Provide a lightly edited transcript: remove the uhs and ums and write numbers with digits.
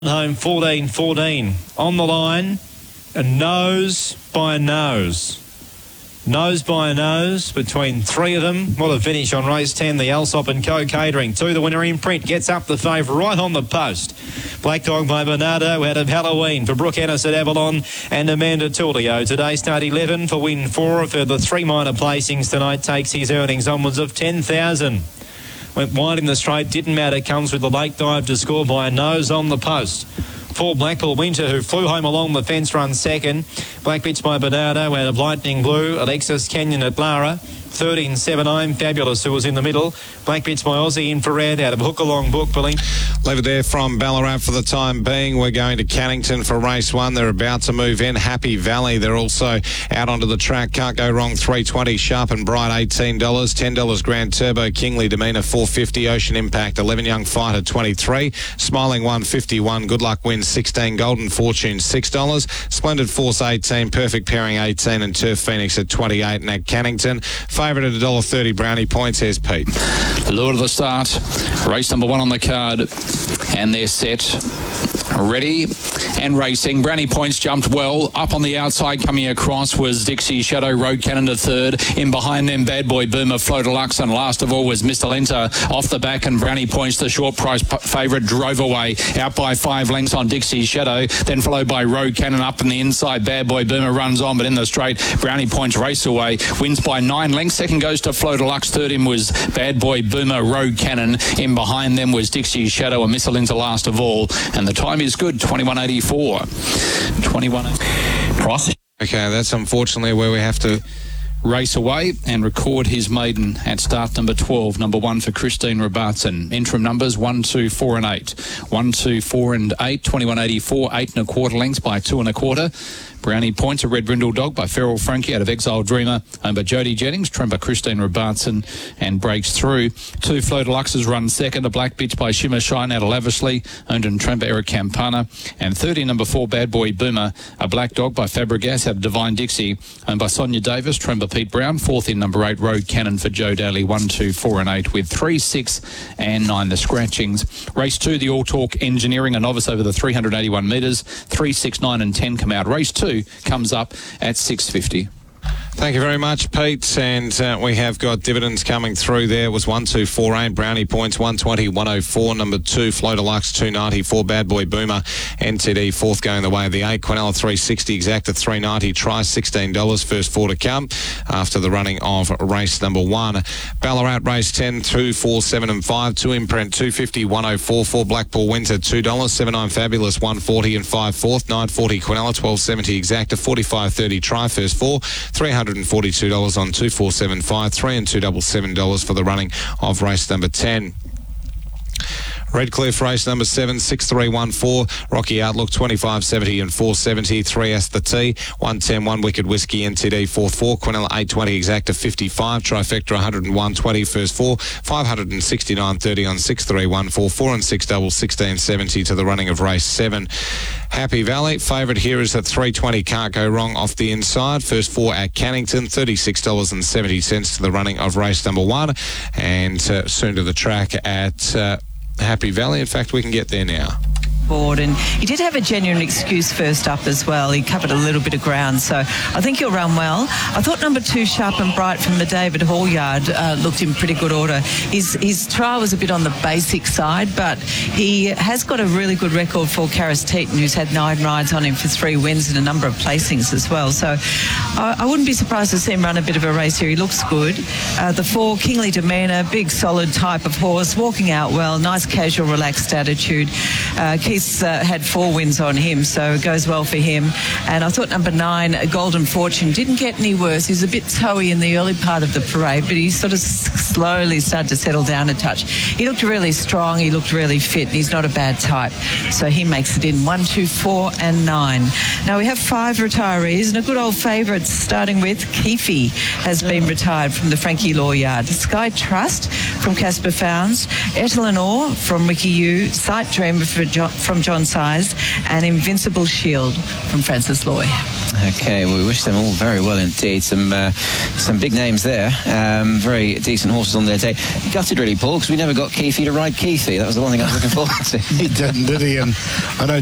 Home 14-14 on the line, and nose by nose between three of them. What a finish on race 10. The Alsop and Co Catering to the winner. Imprint gets up the favourite right on the post. Black Dog by Bernardo out of Halloween for Brooke Ennis at Avalon and Amanda Tullio. Today start 11 for win 4 for the 3 minor placings tonight. Takes his earnings onwards of 10,000. Went wide in the straight, didn't matter. Comes with the late dive to score by a nose on the post. For Blackpool Winter, who flew home along the fence, runs second. Black Bitch by Bernardo out of Lightning Blue. Alexis Kenyon at Lara. 13-7-9, Fabulous, who was in the middle. Black Bitch by Aussie Infrared out of Hook Along Book, Billy. Leave it there from Ballarat for the time being. We're going to Cannington for race 1. They're about to move in. Happy Valley, they're also out onto the track. Can't go wrong, 320. Sharp and Bright, $18. $10 Grand Turbo, Kingly Demeanor, $4.50. Ocean Impact, 11 Young Fighter, $23. Smiling One, $51. Good Luck Wins, $16. Golden Fortune, $6. Splendid Force, $18. Perfect Pairing, $18. And Turf Phoenix at $28. And at Cannington, favourite at $1.30, Brownie Points. Here's Pete. Lure to the start. Race number 1 on the card. And they're set. Ready and racing. Brownie Points jumped well. Up on the outside coming across was Dixie Shadow, Road Cannon to third. In behind them, Bad Boy Boomer, Flow Deluxe, and last of all was Mr. Lenta off the back, and Brownie Points, the short price favourite, drove away. Out by 5 lengths on Dixie Shadow, then followed by Road Cannon up in the inside. Bad Boy Boomer runs on, but in the straight, Brownie Points race away. Wins by 9 lengths. Second goes to Flow Deluxe. Third in was Bad Boy Boomer, Road Cannon. In behind them was Dixie Shadow and Mr. Lenta last of all. And the time is good, 21.84. 21 price. Okay, that's unfortunately where we have to race away and record his maiden at start number 12. Number 1 for Christine Robertson. Interim numbers 1, 2, 4 and 8. 1, 2, 4 and 8. 21.84. 8 1/4 lengths by 2 1/4. Brownie Points, a Red Brindle Dog by Feral Frankie out of Exile Dreamer, owned by Jodie Jennings, trained by Christine Robertson, and breaks through. 2 Flow Deluxes run second. A Black Bitch by Shimmer Shine out of Lavishly, owned and trained by Eric Campana. And 30, number 4, Bad Boy Boomer, a Black Dog by Fabregas out of Divine Dixie, owned by Sonia Davis, trained by Pete Brown. 4th in number 8, Road Cannon for Joe Daly. 1, 2, 4 and 8 with 3, 6 and 9 the scratchings. Race 2, the All Talk Engineering, a novice over the 381 metres. 3, 6, 9 and 10 come out. Race 2 comes up at 6.50. Thank you very much, Pete. And we have got dividends coming through there. It was 1, 2, 4, 8. Brownie Points, 120, 104. Number 2, Flow Deluxe, 294. Bad Boy Boomer, NTD, 4th going the way of the 8. Quinella, 360. Exacta, 390. Try, $16. First 4 to come after the running of race number 1. Ballarat, race 10, 2, 4, 7 and 5. 2 Imprint, 250, 104. 4 Blackpool Winter, $2. 79 Fabulous, 140 and 5 4th. 940 Quinella, 1270 Exacta. 45.30 Try, first 4. $342 on 2475, $3 and $277 for the running of race number 10. Redcliffe, race number 7, 6314. Rocky Outlook, 2570 and 470. 3S the T, 110, 1 Wicked Whiskey, NTD, 4th 4. Quinella, 820, Exacta, 55. Trifecta, 101.20, first 4. 569.30 on 6314. 4 and 6 double, 1670 to the running of race 7. Happy Valley, favourite here is at 320. Can't go wrong off the inside. First 4 at Cannington, $36.70 to the running of race number 1. And soon to the track at Happy Valley. In fact, we can get there now. And he did have a genuine excuse first up as well. He covered a little bit of ground, so I think he'll run well. I thought number 2, Sharp and Bright from the David Hall yard, looked in pretty good order. His trial was a bit on the basic side, but he has got a really good record for Karis Teaton, who's had 9 rides on him for 3 wins and a number of placings as well. So I wouldn't be surprised to see him run a bit of a race here. He looks good. The 4, Kingly Demeanor, big solid type of horse, walking out well, nice casual relaxed attitude. Keith's had 4 wins on him, so it goes well for him. And I thought number 9, Golden Fortune, didn't get any worse. He was a bit toey in the early part of the parade, but he sort of slowly started to settle down a touch. He looked really strong, he looked really fit, and he's not a bad type. So he makes it in 1, 2, 4 and 9. Now we have 5 retirees, and a good old favourite, starting with Keefe, has been retired from the Frankie Law yard. Sky Trust from Casper Founds, Etelanor from Ricky Yu, Sight Dreamer for from John Size, and Invincible Shield from Francis Loy. Okay, well, we wish them all very well indeed. Some big names there. Very decent horses on their day. Gutted really, Paul, because we never got Keefe to ride Keefe. That was the one thing I was looking forward to. He didn't, did he? And I know